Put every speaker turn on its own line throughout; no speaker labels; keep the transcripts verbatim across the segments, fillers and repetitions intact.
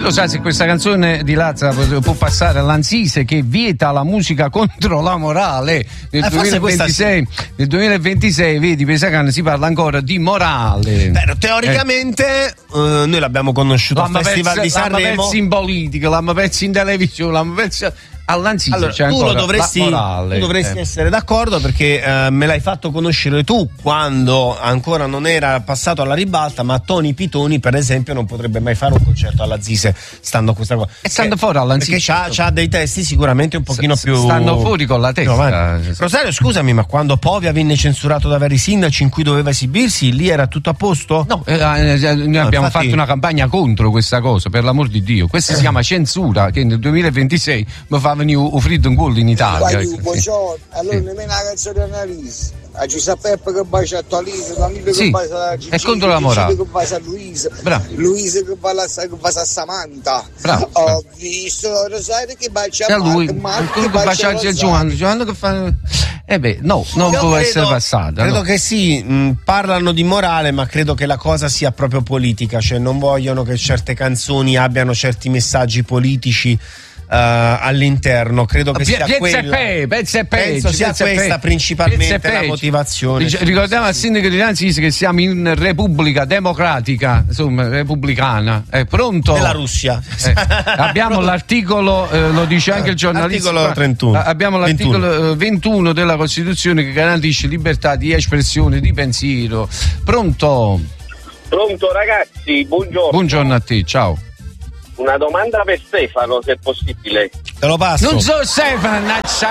lo sa se questa canzone di Lazza può passare all'Ansise che vieta la musica contro la morale nel, eh, duemilaventisei, sì. Nel duemilaventisei vedi Pesacan si parla ancora di morale.
Beh, teoricamente eh. Uh, noi l'abbiamo conosciuto al Festival di Sanremo,
l'hanno perso in politica, l'hanno perso in televisione, l'hanno perso all'Ansise.
Allora,
c'è
tu, lo
ancora
dovresti,
la morale,
tu dovresti
eh.
essere d'accordo perché uh, me l'hai fatto conoscere tu quando ancora non era passato alla ribalta, ma Tony Pitoni per esempio non potrebbe mai fare un concerto all'Ansise stando a questa cosa.
E stando fuori all'Ansise
perché c'ha, c'ha dei testi sicuramente un pochino
S-
più
stanno fuori con la testa.
No, Rosario, scusami, ma quando Povia venne censurato da vari sindaci in cui doveva esibirsi, lì era tutto a posto?
No, eh, eh, noi no, abbiamo infatti... fatto una campagna contro questa cosa, per l'amor di Dio. Questa si chiama censura, che nel duemilaventisei mi fa venire un fritto in gol in Italia.
Io, buongiorno, allora nemmeno la canzone Annalisa, a Giuseppe che bacia a Tolino, Danilo
sì,
che bacia a Gigi,
è contro la morale.
che bacia a Luisa,
bravo.
Luisa che bacia a Samantha.
Bravo.
Ho visto Rosario che bacia a
lui,
Marco,
che bacia a Giovanni, Giovanni che fa... Eh beh, no, non
Io
può
credo,
essere passata.
Credo
no.
che sì, mh, parlano di morale, ma credo che la cosa sia proprio politica, cioè non vogliono che certe canzoni abbiano certi messaggi politici uh, all'interno. Credo che sia quella. Penso sia questa principalmente la motivazione.
Ricordiamo al sindaco di Ansise che siamo in Repubblica Democratica, insomma, repubblicana. È pronto?
Della Russia.
Eh, abbiamo l'articolo, eh, lo dice anche il giornalista.
Articolo trentuno.
Abbiamo l'articolo ventuno. ventuno della Costituzione che garantisce libertà di espressione, di pensiero. Pronto?
Pronto ragazzi, buongiorno.
Buongiorno a te, ciao.
Una domanda per Stefano, se è possibile.
Te lo passo.
Non so Stefano,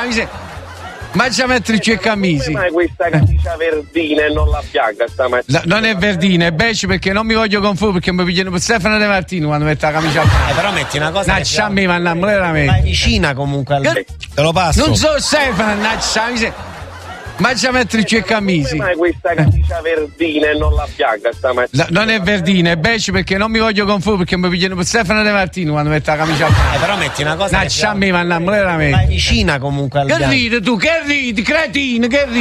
ma già metterci i camisi.
Come mai questa camicia verdina e non la bianca stamattina?
La, non è verdina, è beige perché non mi voglio confondere perché mi pigliano per Stefano De Martino quando mette la camicia bianca.
Eh, però metti una cosa.
Nacciami, ma non veramente.
Vai vicina comunque al... Te lo passo.
Non so Stefano, nacciami. Ma già metterci i camisi.
Come mai questa camicia verdina e non la bianca stamattina?
La, non è verdina, è beige perché non mi voglio confondere perché mi pigliano per Stefano De Martino quando mette la camicia bianca.
Eh, però metti una cosa.
Nacciami, ma non veramente.
Vai vicina comunque al...
Che ridi tu, che ridi, cretino, che ridi.